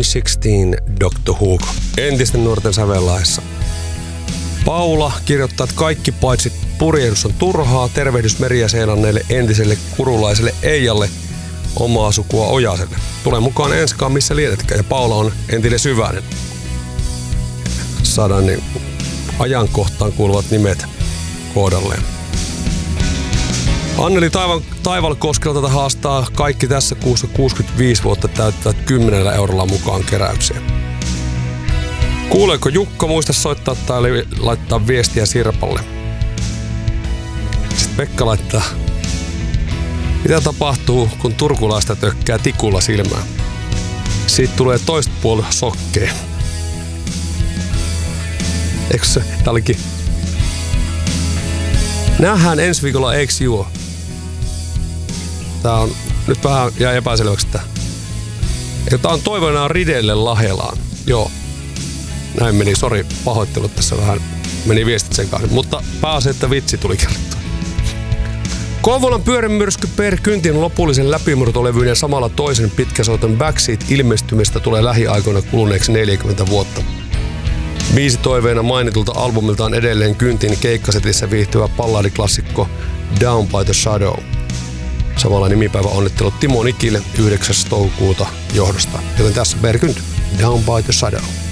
2016 Doctor Who entisten nuorten sävellaessa. Paula kirjoittaa, että kaikki paitsi purjehdus on turhaa, tervehdys Meriä-Seelanneille entiselle kurulaiselle Eijalle, omaa sukua Ojaselle. Tule mukaan enskaan missä lienetkään, ja Paula on entinen Syvänen. Saadaan niin ajankohtaan kuuluvat nimet kohdalleen. Anneli Taivalkoskelta haastaa kaikki tässä kuussa 65 vuotta täyttävät 10 eurolla mukaan keräykseen. Kuuleeko Jukka, muista soittaa tai laittaa viestiä Sirpalle. Sitten Pekka laittaa, mitä tapahtuu, kun turkulaista tökkää tikulla silmään? Siitä tulee toista puolta sokkeen. Eikö se? Tää olikin. Nähdään ensi viikolla, eiks juo? Tää on nyt vähän jää epäselväksi, että tää on toivonaan Ridelle Lahelaan. Joo. Näin meni, sori, pahoittelut tässä vähän. Meni viestit sekaisin, mutta pääasi, että vitsi tuli kerrottua. Kouvolan pyörämyrsky Per Kyntin lopullisen läpimurtolevyn ja samalla toisen pitkäsoiton Backseat ilmestymistä tulee lähiaikoina kuluneeksi 40 vuotta. Biisi toiveena mainitulta albumilta on edelleen Kyntin keikkasetissä viihtyvä balladiklassikko Down by the Shadow. Samalla nimipäivä onnittelut Timo Nikille 9. toukokuuta johdosta. Joten tässä Per Kynt, Down by the Shadow.